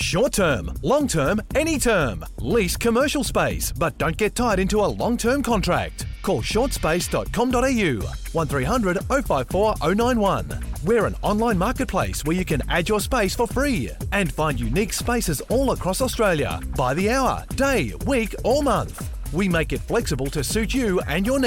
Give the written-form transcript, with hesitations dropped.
Short term, long term, any term. Lease commercial space, but don't get tied into a long-term contract. Call shortspace.com.au 1300 054 091. We're an online marketplace where you can add your space for free and find unique spaces all across Australia by the hour, day, week or month. We make it flexible to suit you and your needs.